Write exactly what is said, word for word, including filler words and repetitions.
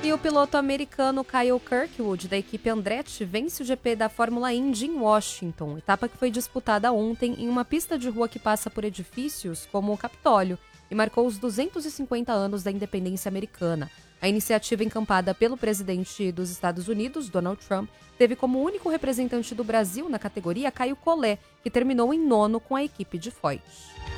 E o piloto americano Kyle Kirkwood, da equipe Andretti, vence o G P da Fórmula Indy em Washington, etapa que foi disputada ontem em uma pista de rua que passa por edifícios como o Capitólio e marcou os duzentos e cinquenta anos da independência americana. A iniciativa encampada pelo presidente dos Estados Unidos, Donald Trump, teve como único representante do Brasil na categoria Caio Collet, que terminou em nono com a equipe de Foyt.